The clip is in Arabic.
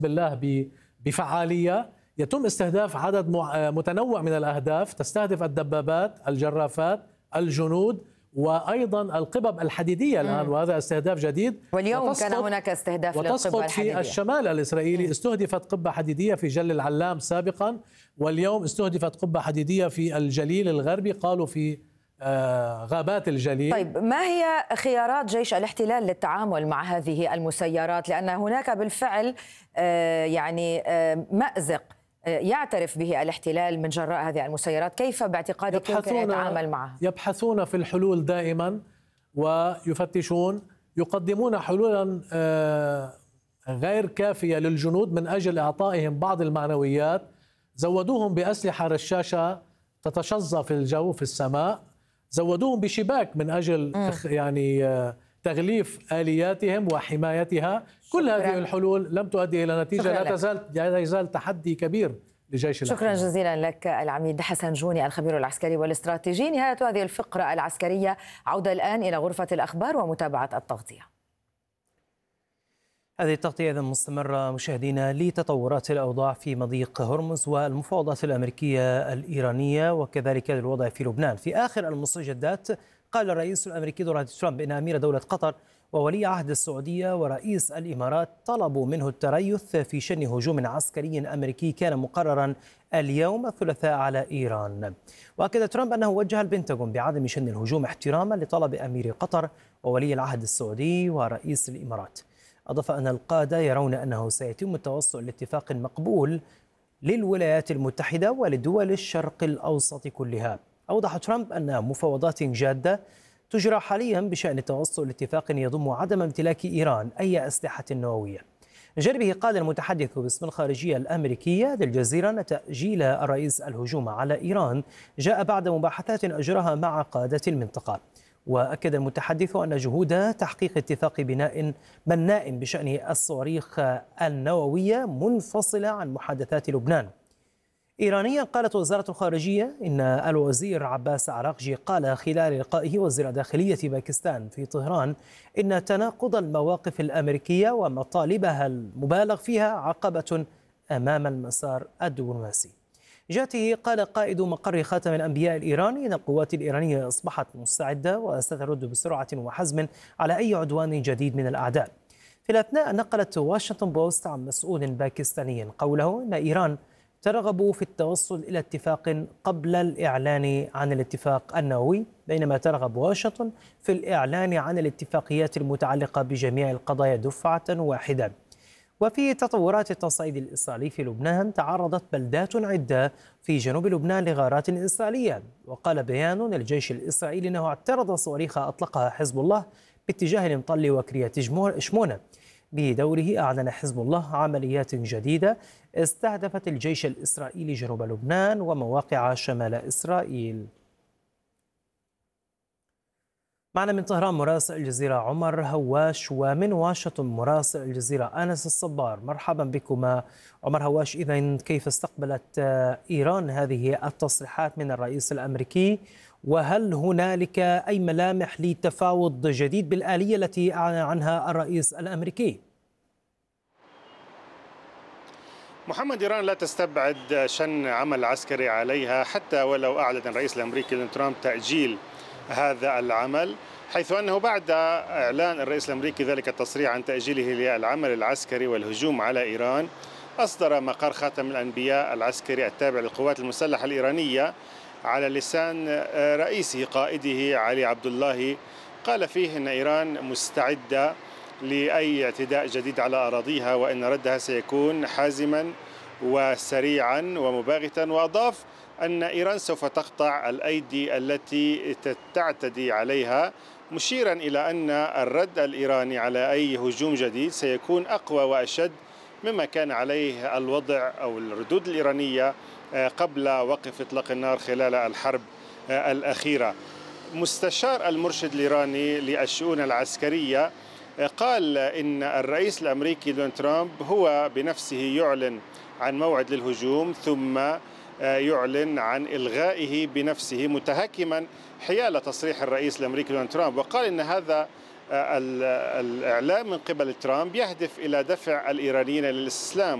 بالله بفعالية. يتم استهداف عدد متنوع من الأهداف، تستهدف الدبابات، الجرافات، الجنود، وأيضا القبب الحديدية الآن، وهذا استهداف جديد. واليوم كان هناك استهداف للقبة الحديدية. في الشمال الإسرائيلي استهدفت قبة حديدية في جل العلام سابقا، واليوم استهدفت قبة حديدية في الجليل الغربي، قالوا في غابات الجليل. طيب، ما هي خيارات جيش الاحتلال للتعامل مع هذه المسيرات؟ لأن هناك بالفعل يعني مأزق يعترف به الاحتلال من جراء هذه المسيرات. كيف باعتقادك يمكن أن يتعامل معها؟ يبحثون في الحلول دائما ويفتشون، يقدمون حلولا غير كافية للجنود من أجل إعطائهم بعض المعنويات. زودوهم بأسلحة رشاشة تتشظى في الجو في السماء، زودوهم بشباك من أجل يعني تغليف آلياتهم وحمايتها. كل هذه الحلول لم تؤدي إلى نتيجة. لا يزال تحدي كبير لجيش شكرا جزيلا لك العميد حسن جوني الخبير العسكري والاستراتيجي. نهاية هذه الفقرة العسكرية، عودة الآن إلى غرفة الأخبار ومتابعة التغطية. هذه التغطية إذن مستمرة مشاهدينا لتطورات الأوضاع في مضيق هرمز والمفاوضات الأمريكية الإيرانية وكذلك الوضع في لبنان. في آخر المستجدات قال الرئيس الأمريكي دونالد ترامب إن أمير دولة قطر وولي عهد السعودية ورئيس الإمارات طلبوا منه التريث في شن هجوم عسكري أمريكي كان مقررا اليوم الثلاثاء على إيران. وأكد ترامب أنه وجه البنتاغون بعدم شن الهجوم احتراما لطلب أمير قطر وولي العهد السعودي ورئيس الإمارات. أضاف أن القادة يرون أنه سيتم التوصل لاتفاق مقبول للولايات المتحدة ولدول الشرق الأوسط كلها. أوضح ترامب أن مفاوضات جادة تجرى حاليا بشأن التوصل لاتفاق يضم عدم امتلاك إيران أي أسلحة نووية. من جانبه قال المتحدث باسم الخارجية الأمريكية للجزيرة أن تأجيل الرئيس الهجوم على إيران جاء بعد مباحثات أجراها مع قادة المنطقة. وأكد المتحدث أن جهود تحقيق اتفاق بناء بشأن الصواريخ النووية منفصلة عن محادثات لبنان. إيرانيا قالت وزارة الخارجية إن الوزير عباس عراقجي قال خلال لقائه وزير داخلية باكستان في طهران إن تناقض المواقف الأمريكية ومطالبها المبالغ فيها عقبة أمام المسار الدبلوماسي. جاته قال قائد مقر خاتم الأنبياء الإيراني إن القوات الإيرانية أصبحت مستعدة وسترد بسرعة وحزم على أي عدوان جديد من الأعداء. في الأثناء نقلت واشنطن بوست عن مسؤول باكستاني قوله إن إيران ترغب في التوصل إلى اتفاق قبل الإعلان عن الاتفاق النووي، بينما ترغب واشنطن في الإعلان عن الاتفاقيات المتعلقة بجميع القضايا دفعة واحدة. وفي تطورات التصعيد الإسرائيلي في لبنان، تعرضت بلدات عدة في جنوب لبنان لغارات إسرائيلية. وقال بيان للجيش الإسرائيلي أنه اعترض صواريخ أطلقها حزب الله باتجاه المطل وكريات شمونة. بدوره أعلن حزب الله عمليات جديدة استهدفت الجيش الإسرائيلي جنوب لبنان ومواقع شمال إسرائيل. معنا من طهران مراسل الجزيرة عمر هواش، ومن واشنطن مراسل الجزيرة أنس الصبار. مرحبا بكما. عمر هواش، إذن كيف استقبلت إيران هذه التصريحات من الرئيس الأمريكي؟ وهل هنالك أي ملامح لتفاوض جديد بالآلية التي أعلن عنها الرئيس الأمريكي؟ محمد، إيران لا تستبعد شن عمل عسكري عليها حتى ولو أعلن الرئيس الأمريكي دونالد ترامب تأجيل هذا العمل، حيث أنه بعد إعلان الرئيس الأمريكي ذلك التصريح عن تأجيله للعمل العسكري والهجوم على إيران، أصدر مقر خاتم الأنبياء العسكري التابع للقوات المسلحة الإيرانية على لسان رئيسه قائده علي عبد الله، قال فيه أن إيران مستعدة لأي اعتداء جديد على أراضيها وأن ردها سيكون حازما وسريعا ومباغتا. وأضاف أن إيران سوف تقطع الأيدي التي تعتدي عليها، مشيرا إلى أن الرد الإيراني على أي هجوم جديد سيكون أقوى وأشد مما كان عليه الوضع أو الردود الإيرانية قبل وقف إطلاق النار خلال الحرب الأخيرة. مستشار المرشد الإيراني للشؤون العسكرية قال إن الرئيس الأمريكي دونالد ترامب هو بنفسه يعلن عن موعد للهجوم ثم يعلن عن إلغائه بنفسه، متهكما حيال تصريح الرئيس الأمريكي دونالد ترامب. وقال إن هذا الإعلام من قبل ترامب يهدف إلى دفع الإيرانيين للاستسلام.